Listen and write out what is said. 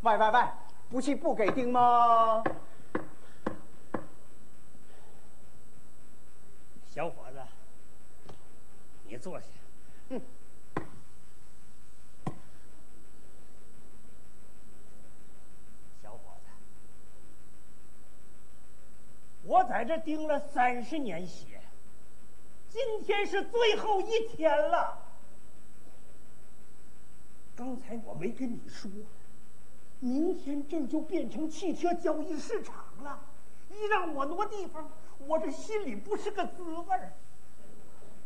喂，不是不给定吗？ 小伙子，你坐下。小伙子，我在这盯了30年血，今天是最后一天了。刚才我没跟你说，明天这就变成汽车交易市场了。一让我挪地方，我这心里不是个滋味儿。